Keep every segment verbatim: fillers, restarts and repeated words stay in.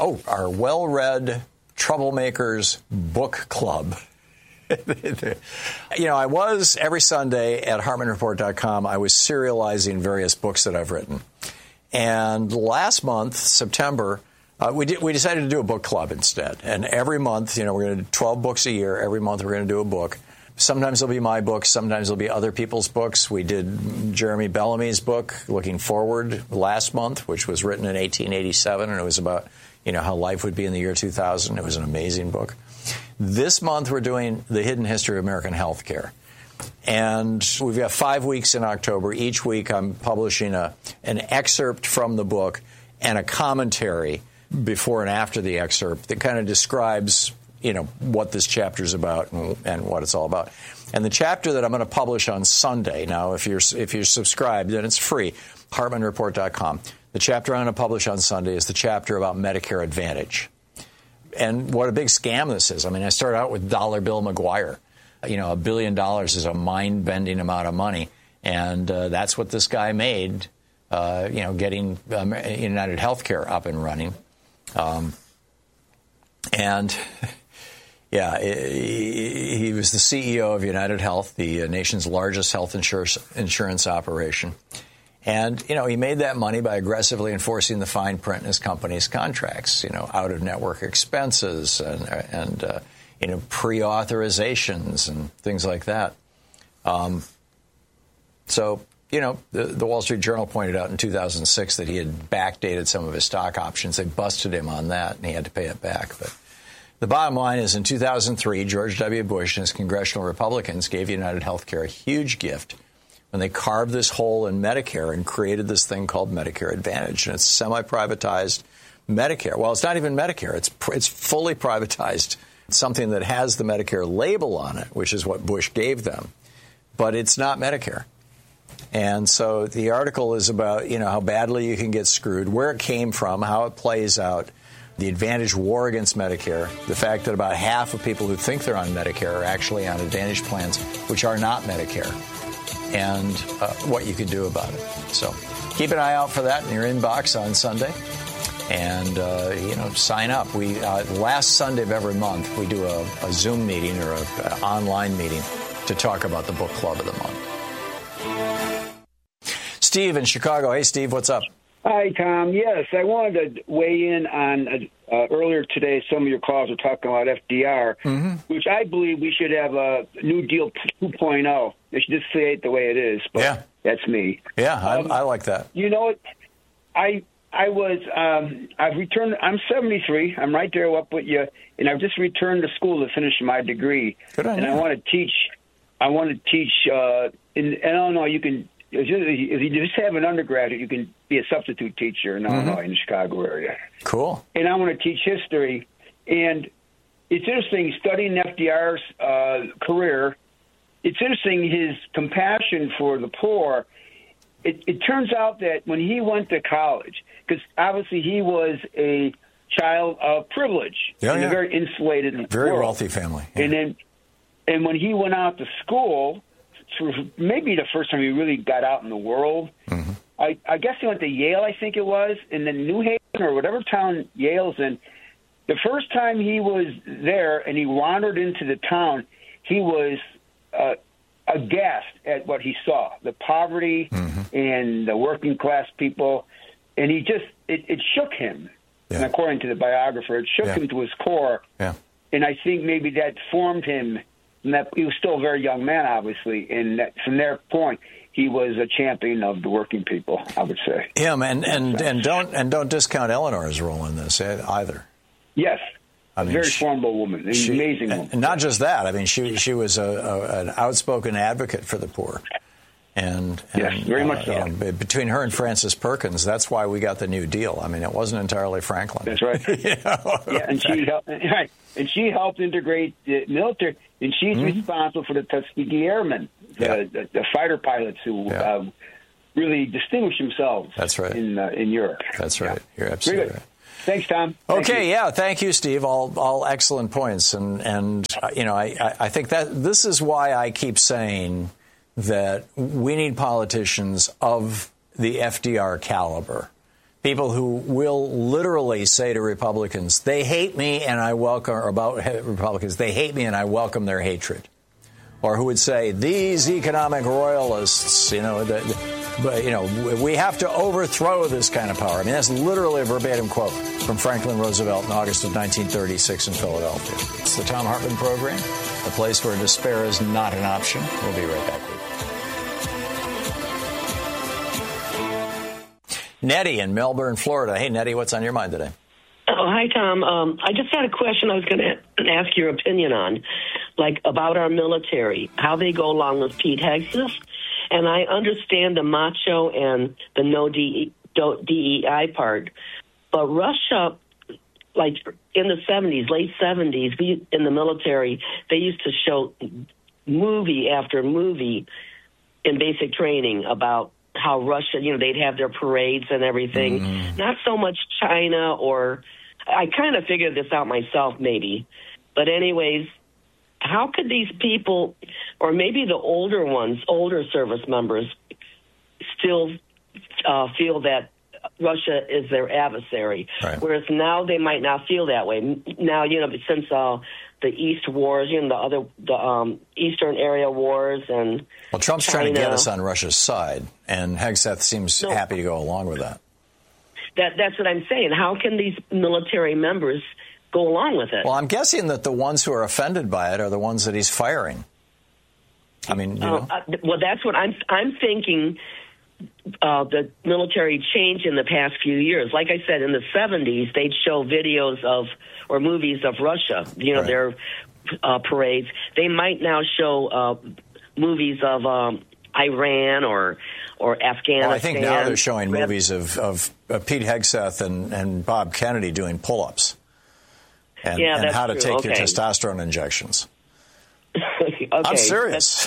oh, our well-read Troublemakers Book Club. You know, I was every Sunday at Hartman Report dot com, I was serializing various books that I've written. And last month, September, uh, we did, we decided to do a book club instead. And every month, you know, we're going to do twelve books a year. Every month we're going to do a book. Sometimes it'll be my books. Sometimes it'll be other people's books. We did Jeremy Bellamy's book, Looking Forward, last month, which was written in eighteen eighty-seven, and it was about, you know, how life would be in the year two thousand. It was an amazing book. This month we're doing The Hidden History of American Healthcare. And we've got five weeks in October. Each week I'm publishing a an excerpt from the book and a commentary before and after the excerpt that kind of describes, you know, what this chapter is about and, and what it's all about. And the chapter that I'm going to publish on Sunday, now if you're if you're subscribed, then it's free, Hartman Report dot com. The chapter I'm going to publish on Sunday is the chapter about Medicare Advantage. And what a big scam this is. I mean, I started out with Dollar Bill McGuire. You know, a billion dollars is a mind-bending amount of money. And uh, that's what this guy made, uh, you know, getting um, United Healthcare up and running. Um, and, yeah, he, he was the C E O of United Health, the nation's largest health insurance, insurance operation. And, you know, he made that money by aggressively enforcing the fine print in his company's contracts, you know, out-of-network expenses and, and uh, you know, pre-authorizations and things like that. Um, so, you know, the, the Wall Street Journal pointed out in two thousand six that he had backdated some of his stock options. They busted him on that, and he had to pay it back. But the bottom line is in two thousand three, George W. Bush and his congressional Republicans gave United Healthcare a huge gift when they carved this hole in Medicare and created this thing called Medicare Advantage. And it's semi-privatized Medicare. Well, it's not even Medicare. It's it's fully privatized. It's something that has the Medicare label on it, which is what Bush gave them. But it's not Medicare. And so the article is about, you know, how badly you can get screwed, where it came from, how it plays out, the Advantage war against Medicare, the fact that about half of people who think they're on Medicare are actually on Advantage plans, which are not Medicare, and uh, what you can do about it. So keep an eye out for that in your inbox on Sunday. And, uh, you know, sign up. We uh, last Sunday of every month, we do a, a Zoom meeting or an online meeting to talk about the book club of the month. Steve in Chicago. Hey, Steve, what's up? Hi, Tom. Yes, I wanted to weigh in on uh, earlier today, some of your calls were talking about F D R, mm-hmm. which I believe we should have a New Deal two point oh. They should just say it the way it is. But yeah. That's me. Yeah, um, I, I like that. You know what? I... I was, um, I've returned, I'm seventy-three. I'm right there up with you. And I've just returned to school to finish my degree. Good on and you. I want to teach, I want to teach, uh, in, in Illinois, you can, if you just have an undergraduate, you can be a substitute teacher in mm-hmm. Illinois, in the Chicago area. Cool. And I want to teach history. And it's interesting studying F D R's uh, career. It's interesting his compassion for the poor. It, it turns out that when he went to college, because obviously he was a child of privilege yeah, in yeah. a very insulated very world. wealthy family. Yeah. And then, and when he went out to school, for maybe the first time he really got out in the world, mm-hmm. I, I guess he went to Yale, I think it was, and then New Haven or whatever town Yale's in. The first time he was there and he wandered into the town, he was uh, aghast at what he saw, the poverty mm-hmm. and the working class people. And he just, it, it shook him. Yeah. And according to the biographer, it shook yeah. him to his core. Yeah. And I think maybe that formed him. And that he was still a very young man, obviously. And that, from their point, he was a champion of the working people, I would say. Him and, and, and don't and don't discount Eleanor's role in this either. Yes. I a mean, very she, formidable woman, an she, amazing woman. And not just that. I mean, she she was a, a, an outspoken advocate for the poor. And, and yes, very uh, much so. You know, between her and Francis Perkins, that's why we got the New Deal. I mean, it wasn't entirely Franklin. That's right. you know? Yeah, and she helped. Right, and she helped integrate the military, and she's mm-hmm. responsible for the Tuskegee Airmen, the, yeah. the, the fighter pilots who yeah. uh, really distinguished themselves. That's right. in uh, in Europe. That's right. Yeah. You're absolutely right. Thanks, Tom. Thank okay, you. yeah, thank you, Steve. All all excellent points, and and uh, you know, I I think that this is why I keep saying that we need politicians of the F D R caliber People who will literally say to Republicans, they hate me and I welcome, or about Republicans, they hate me and I welcome their hatred. Or who would say, these economic royalists, you know, the, the, you know, we have to overthrow this kind of power. I mean, that's literally a verbatim quote from Franklin Roosevelt in August of nineteen thirty-six in Philadelphia. It's the Thom Hartmann Program, a place where despair is not an option. We'll be right back with you. Nettie in Melbourne, Florida. Hey, Nettie, what's on your mind today? Oh, hi, Tom. Um, I just had a question I was going to ask your opinion on, like about our military, how they go along with Pete Hegseth. And I understand the macho and the no D E I part. But Russia, like in the seventies, late seventies, we, in the military, they used to show movie after movie in basic training about how Russia, you know, they'd have their parades and everything. Mm. Not so much China or, I kind of figured this out myself maybe. But anyways, how could these people, or maybe the older ones, older service members, still uh, feel that Russia is their adversary? Right. Whereas now they might not feel that way. Now, you know, since uh, the East wars, you know, the other, the um, Eastern area wars and Well, Trump's China. trying to get us on Russia's side, and Hegseth seems no. happy to go along with that. That That's what I'm saying. How can these military members go along with it? Well, I'm guessing that the ones who are offended by it are the ones that he's firing. I mean, you uh, know. Uh, well, that's what I'm I'm thinking. Uh, the military changed in the past few years. Like I said, in the seventies, they'd show videos of or movies of Russia. You know, right. their uh, parades. They might now show uh, movies of um, Iran or or Afghanistan. Well, I think now they're showing movies of, of, of Pete Hegseth and, and Bob Kennedy doing pull-ups. And, yeah, and how to true. take okay. your testosterone injections. okay, I'm serious.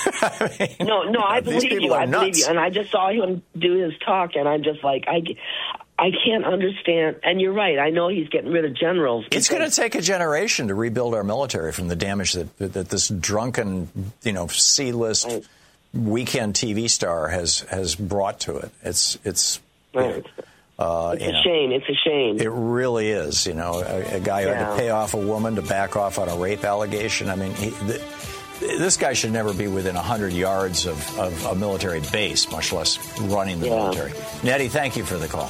I mean, no, no, I believe you. I nuts. believe you. And I just saw him do his talk, and I'm just like, I, I can't understand. And you're right. I know he's getting rid of generals. It's going to take a generation to rebuild our military from the damage that that this drunken, you know, C-list right. weekend T V star has has brought to it. It's it's. Right. You know, Uh, it's you a know, shame. It's a shame. It really is. You know, a, a guy who yeah. had to pay off a woman to back off on a rape allegation. I mean, he, th- this guy should never be within one hundred yards of, of a military base, much less running the yeah. military. Nettie, thank you for the call.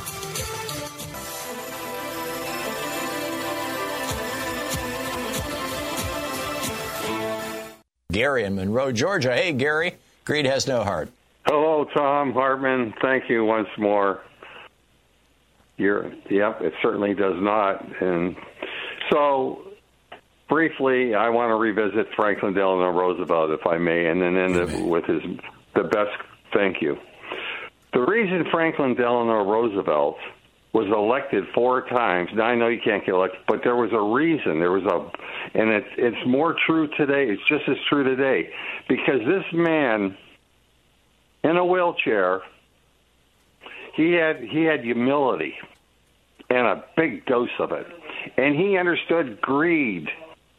Gary in Monroe, Georgia. Hey, Gary. Greed has no heart. Hello, Thom Hartmann. Thank you once more. You're, yep, it certainly does not. And so, briefly, I want to revisit Franklin Delano Roosevelt, if I may, and then end it with his the best thank you. The reason Franklin Delano Roosevelt was elected four times, now I know you can't get elected, but there was a reason. There was a, and it's it's more true today. It's just as true today, because this man in a wheelchair, he had he had humility and a big dose of it, and he understood greed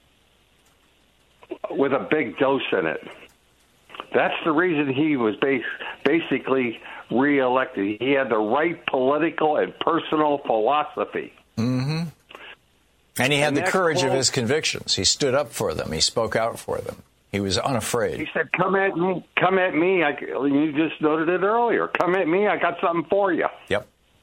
with a big dose in it. That's the reason he was bas- basically reelected. He had the right political and personal philosophy. Mm-hmm. And he had and the courage quote, of his convictions. He stood up for them. He spoke out for them. He was unafraid. He said, come at me. Come at me. I, you just noted it earlier. Come at me. I got something for you. Yep.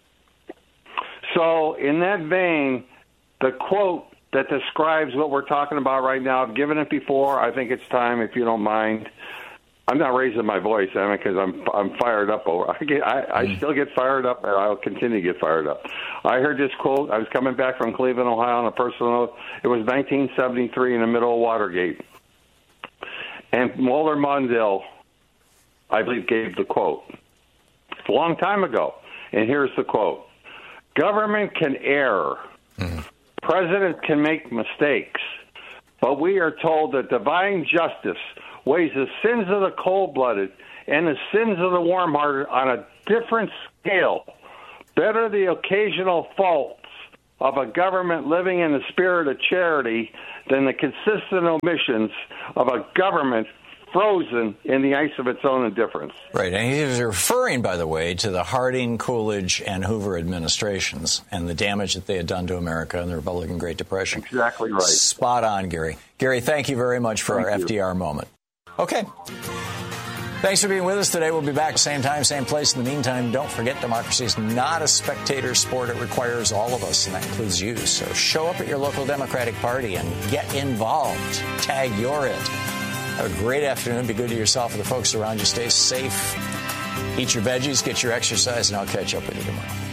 So in that vein, the quote that describes what we're talking about right now, I've given it before. I think it's time, if you don't mind. I'm not raising my voice, I mean, because I'm I'm fired up. Over. I, get, I, I mm. still get fired up, and I'll continue to get fired up. I heard this quote. I was coming back from Cleveland, Ohio, on a personal note. It was nineteen seventy-three in the middle of Watergate. And Walter Mondale, I believe, gave the quote. It's a long time ago. And here's the quote. Government can err. Mm-hmm. Presidents can make mistakes. But we are told that divine justice weighs the sins of the cold-blooded and the sins of the warm-hearted on a different scale. Better the occasional faults of a government living in the spirit of charity than the consistent omissions of a government frozen in the ice of its own indifference. Right, and he was referring, by the way, to the Harding, Coolidge, and Hoover administrations and the damage that they had done to America in the Republican Great Depression. Exactly right. Spot on, Gary. Gary, thank you very much for thank our you. F D R moment. Okay. Thanks for being with us today. We'll be back same time, same place. In the meantime, don't forget democracy is not a spectator sport. It requires all of us, and that includes you. So show up at your local Democratic Party and get involved. Tag you're it. Have a great afternoon. Be good to yourself and the folks around you. Stay safe. Eat your veggies, get your exercise, and I'll catch up with you tomorrow.